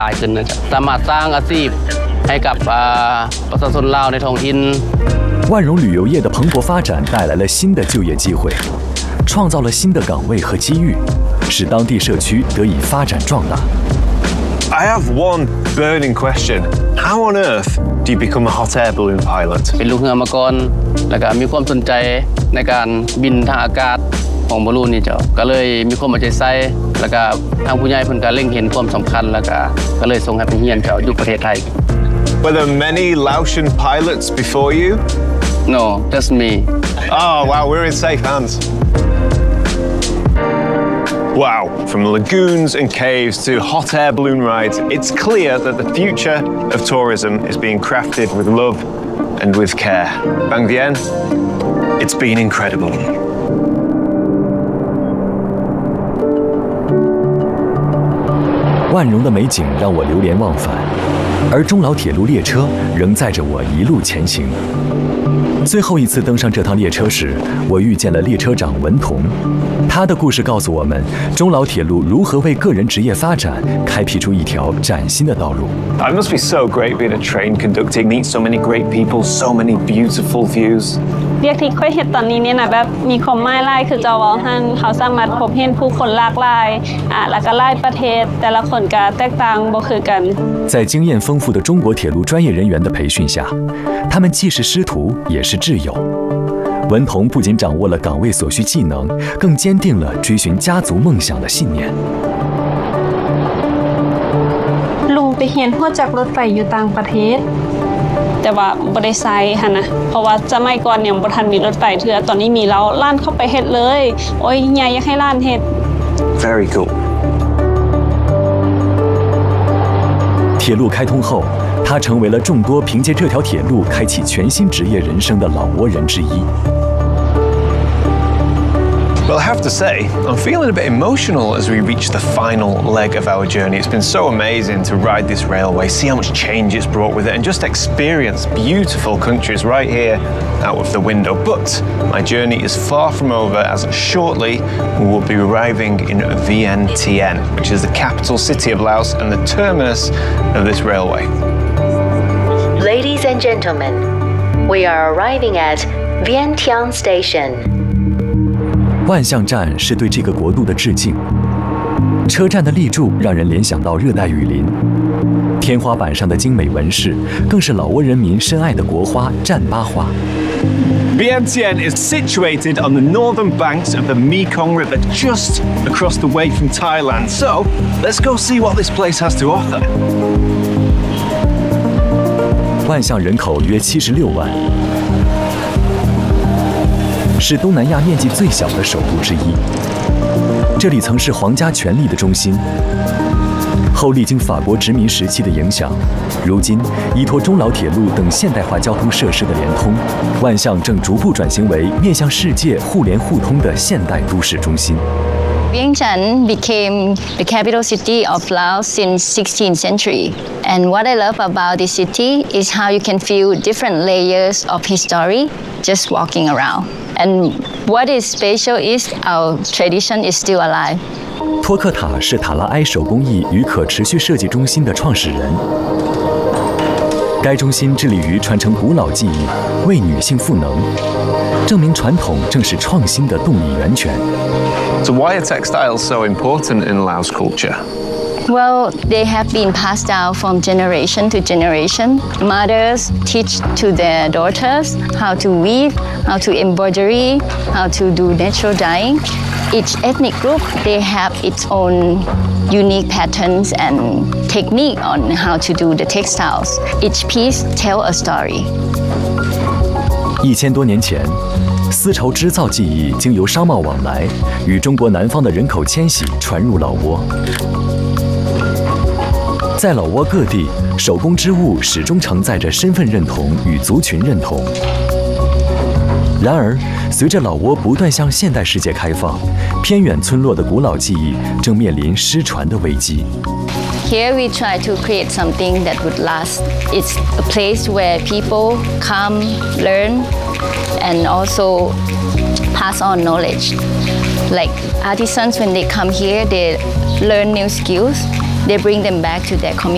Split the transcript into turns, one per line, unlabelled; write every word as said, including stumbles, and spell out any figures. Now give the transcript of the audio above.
ตายขึ้นนะจ๊ะสามารถสร้างอาชีพให้กับประชาชนลาวในท้องถิ่น
万荣旅游业的蓬勃发展带来了新的就业机会，创造了新的岗位和机遇，使当地社区得以发展壮大。
I have one burning question. How on earth do you become a hot air balloon pilot?
เป็นลูกเรือมาก่อนแล้วก็มีความสนใจในการบินทางอากาศของบอลลูนนี่เจ้าก็เลยมีความเอาใจใส่แล้วก็ทางผู้ใหญ่เพิ่นก็เล็งเห็นความสำคัญแล้วก็ก็เลยส่งให้ไปเรียนเจ้าอยู่ประเทศไทย
Were there many Laotian pilots before you?
No, just me.
Oh wow, we're in safe hands. Wow, from lagoons and caves to hot air balloon rides, it's clear that the future of tourism is being crafted with love and with care. Bang Vian, it's been incredible.
万荣的美景让我流连忘返，而中老铁路列车仍载着我一路前行。最后一次登上这趟列车时，我遇见了列车长文同，他的故事告诉我们，中老铁路如何为个人职业发展开辟出一条崭新的道路。
It must be so great being a train conductor, meet so many great people, so many beautiful views.
เรียกที่ค่อยเห็นตอนนี้เนี่ยนะแบบมีความหมายหลายคือเจ้าว่าท่านเขาสามารถพบเห็นผู้คนหลากหลายอ่าแล้วก็หลายประเทศแต่ละคนก็แตกต่างบ่คือกัน
在经验丰富的中国铁路专业人员的培训下，他们既是师徒，也是挚友。文同不仅掌握了岗位所需技能，更坚定了追寻家族梦想的信念。
ลุงไปเห็นหัวจักรรถไฟอยู่ต่างประเทศแต่ว่าบ่ได้ใช้หั่นนะเพราะว่าสมัยก่อนเนี่ยบ่ทันมีรถไฟเทื่อตอนนี้มีแล้วล้านเข้าไปเฮ็ดเลยโอ้ยใหญ่อยากให้ล้านเฮ็ด
Very cool.
铁路开通后，他成为了众多凭借这条铁路开启全新职业人生的老挝人之一。
Well, I have to say, I'm feeling a bit emotional as we reach the final leg of our journey. It's been so amazing to ride this railway, see how much change it's brought with it, and just experience beautiful countries right here out of the window. But my journey is far from over, as shortly we will be arriving in Vientiane, which is the capital city of Laos and the terminus of this railway.
Ladies and gentlemen, we are arriving at Vientiane Station.
万象站是对这个国度的致敬。车站的立柱让人联想到热带雨林，天花板上的精美纹饰更是老挝人民深爱的国花战巴花。
Vientiane is situated on the northern banks of the Mekong River, just across the way from Thailand. So, let's go see what this place has to offer.
万象人口约七十六万。是东南亚面积最小的首都之一，这里曾是皇家权力的中心。后历经法国殖民时期的影响，如今依托中老铁路等现代化交通设施的联通，万象正逐步转型为面向世界互联互通的现代都市中心。
Vientiane became the capital city of Laos since sixteenth century. And what I love about this city is how you can feel different layers of history just walking around. And what is special is our tradition is still alive.
托克塔是塔拉埃手工艺与可持续设计中心的创始人。该中心致力于传承古老技艺，为女性赋能，证明传统正是创新的动力源泉。
So why are textiles so important in Laos culture?
Well, they have been passed down from generation to generation. Mothers teach to their daughters how to weave, how to embroidery, how to do natural dyeing. Each ethnic group, they have its own unique patterns and technique on how to do the textiles. Each piece tells a story.
一千多年前，丝绸织造技艺经由商贸往来，与中国南方的人口迁徙传入老挝。在老挝各地，手工织物始终承载着身份认同与族群认同。然而，随着老挝不断向现代世界开放，偏远村落的古老技艺正面临失传的危机。
Here we try to create something that would last. It's a place where people come, learn, and also pass on knowledge. Like artisans, when they come here, they learn new skills. They bring them back to their community.